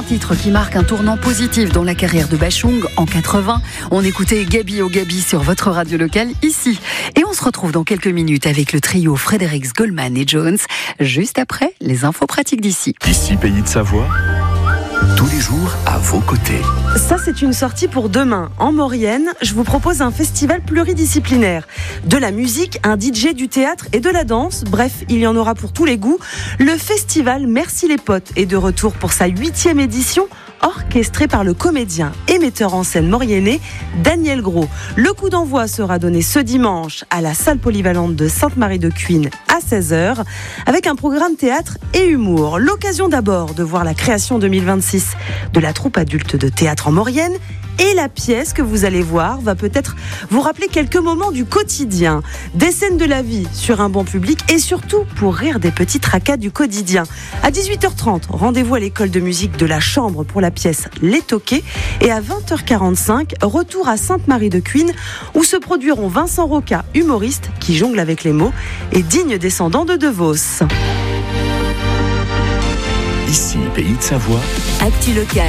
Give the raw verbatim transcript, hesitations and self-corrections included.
un titre qui marque un tournant positif dans la carrière de Bachung en quatre-vingts. On écoutait Gabi au Gabi sur votre radio locale ici. Et on se retrouve dans quelques minutes avec le trio Frédéric Goldman et Jones, juste après les infos pratiques d'ici. Ici, Pays de Savoie, tous les jours à vos côtés. Ça, c'est une sortie pour demain. En Maurienne, je vous propose un festival pluridisciplinaire. De la musique, un D J, du théâtre et de la danse. Bref, il y en aura pour tous les goûts. Le festival Merci les potes est de retour pour sa huitième édition, orchestré par le comédien et metteur en scène mauriennais Daniel Gros. Le coup d'envoi sera donné ce dimanche à la salle polyvalente de Sainte-Marie-de-Cuines à seize heures avec un programme théâtre et humour. L'occasion d'abord de voir la création deux mille vingt-six de la troupe adulte de théâtre en Maurienne. Et la pièce que vous allez voir va peut-être vous rappeler quelques moments du quotidien, des scènes de la vie sur un banc public et surtout pour rire des petits tracas du quotidien. À dix-huit heures trente, rendez-vous à l'école de musique de la Chambre pour la pièce Les Toqués. Et à vingt heures quarante-cinq, retour à Sainte-Marie-de-Cuines où se produiront Vincent Roca, humoriste qui jongle avec les mots, et digne descendant de De Vos. Ici, Pays de Savoie. Actu local.